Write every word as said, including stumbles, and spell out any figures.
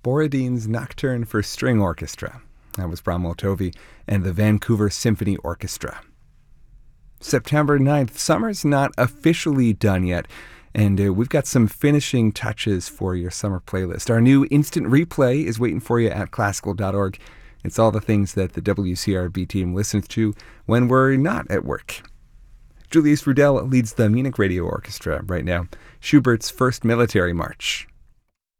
Borodine's Nocturne for String Orchestra. That was Bram Multovy and the Vancouver Symphony Orchestra. September ninth, summer's not officially done yet, and uh, we've got some finishing touches for your summer playlist. Our new instant replay is waiting for you at classical dot org. It's all the things that the W C R B team listens to when we're not at work. Julius Rudel leads the Munich Radio Orchestra right now. Schubert's First Military March.